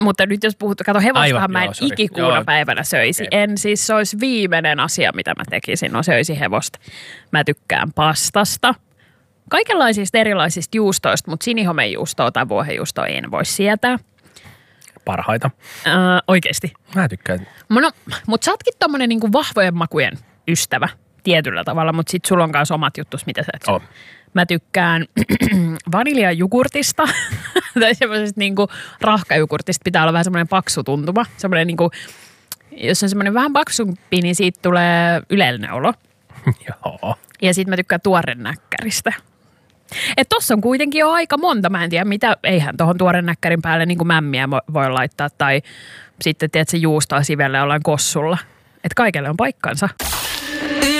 Mutta nyt jos puhut, kato hevostahan Aivan, mä en joo, sorry. ikikuuna Joo. päivänä söisi. En siis, se olisi viimeinen asia, mitä mä tekisin, no söisi hevosta. Mä tykkään pastasta. Kaikenlaisista erilaisista juustoista, mutta sinihomejuustoa tai vuohenjuustoa en voi sietää. Parhaita. Oikeesti. Mä tykkään. No, mutta sä ootkin tommonen niinku vahvojen makujen ystävä tietyllä tavalla, mutta sit sulla on kanssa omat juttus, mitä sä et syö. Mä tykkään vaniljajugurtista tai semmoisesta niinku rahkajugurtista. Pitää olla vähän semmoinen paksu tuntuma. Semmoinen niinku, jos on semmoinen vähän paksumpi, niin siitä tulee ylellinen olo. Joo. Ja sit mä tykkään tuorennäkkäristä. Et tossa on kuitenkin jo aika monta. Mä en tiedä mitä, eihän tohon tuorennäkkärin päälle niinku mämmiä voi laittaa. Tai sitten tiedät se juustoa sivelle jollain kossulla. Et kaikelle on paikkansa.